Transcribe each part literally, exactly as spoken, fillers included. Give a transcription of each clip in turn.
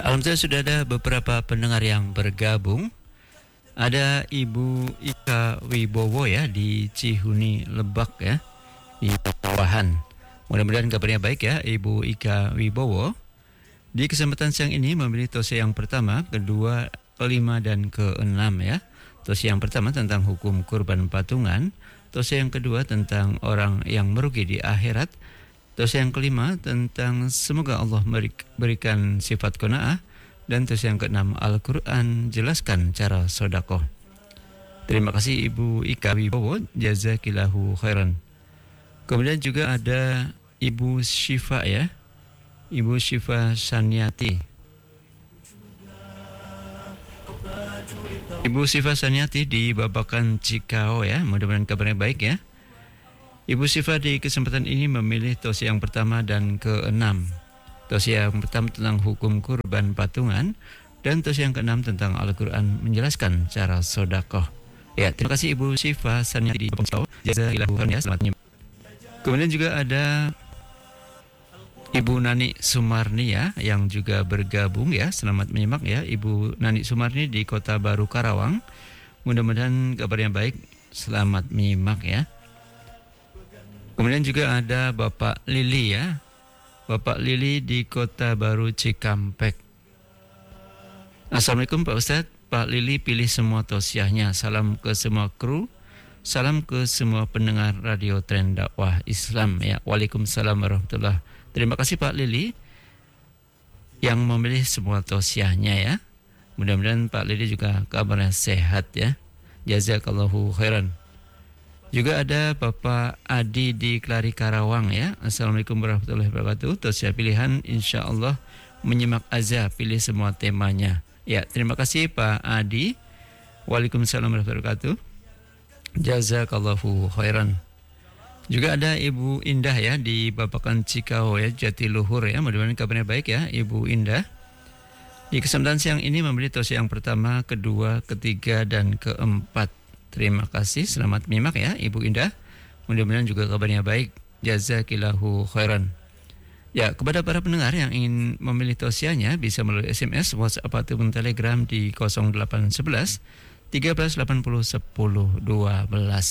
Alhamdulillah sudah ada beberapa pendengar yang bergabung. Ada Ibu Ika Wibowo ya di Cihuni Lebak ya, di Pewahan. Mudah-mudahan kabarnya baik ya Ibu Ika Wibowo. Di kesempatan siang ini memilih tausiah yang pertama, kedua, kelima dan keenam ya. Tausiah yang pertama tentang hukum kurban patungan, tausiah yang kedua tentang orang yang merugi di akhirat, tausiah yang kelima tentang semoga Allah berikan sifat qanaah, dan tausiah yang keenam Al-Quran jelaskan cara sedekah. Terima kasih Ibu Ika Wibowo, jazakillahu khairan. Kemudian juga ada Ibu Syifa ya, Ibu Syifa Saniati. Ibu Syifa Saniati di Babakan Cikao ya, mudah-mudahan kabarnya baik ya. Ibu Syifa di kesempatan ini memilih tausiah yang pertama dan keenam. Tausiah yang pertama tentang hukum kurban patungan, dan tausiah yang keenam tentang Al-Quran menjelaskan cara sedekah. Ya, terima kasih Ibu Syifa Saniati di Babakan Cikao. Jazakillahu khairan ya, selamat menyimak. Kemudian juga ada Ibu Nani Sumarni ya, yang juga bergabung ya. Selamat menyimak ya Ibu Nani Sumarni di Kota Baru Karawang. Mudah-mudahan kabarnya baik. Selamat menyimak ya. Kemudian juga ada Bapak Lili ya, Bapak Lili di Kota Baru Cikampek. Assalamualaikum Pak Ustadz. Pak Lili pilih semua tausiahnya. Salam ke semua kru. Salam ke semua pendengar Radio Tren Dakwah Islam ya. Waalaikumsalam warahmatullahi. Terima kasih Pak Lili yang memilih semua tausiahnya ya. Mudah-mudahan Pak Lili juga kabarnya sehat ya. Jazakallahu khairan. Juga ada Bapak Adi di Klari Karawang ya. Assalamualaikum warahmatullahi wabarakatuh. Tausiah pilihan insyaallah menyimak azza, pilih semua temanya. Ya, terima kasih Pak Adi. Waalaikumsalam warahmatullahi wabarakatuh. Jazakallahu khairan. Juga ada Ibu Indah ya di Babakan Cikao ya, Jatiluhur ya. Mudah-mudahan kabarnya baik ya Ibu Indah. Di kesempatan siang ini memberi tausiah yang pertama, kedua, ketiga dan keempat. Terima kasih, selamat menyimak ya Ibu Indah. Mudah-mudahan juga kabarnya baik. Jazakillahu khairan. Ya, kepada para pendengar yang ingin memilih tausiahnya bisa melalui S M S, WhatsApp ataupun Telegram di nol delapan satu satu tiga belas delapan puluh sepuluh dua belas.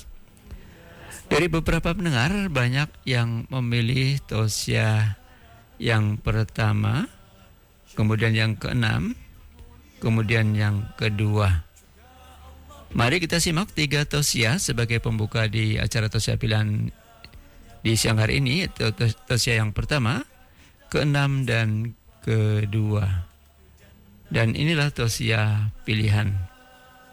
Dari beberapa pendengar banyak yang memilih tausiah yang pertama, kemudian yang keenam, kemudian yang kedua. Mari kita simak tiga tausiah sebagai pembuka di acara tausiah pilihan di siang hari ini. Tausiah yang pertama, keenam dan kedua. Dan inilah tausiah pilihan.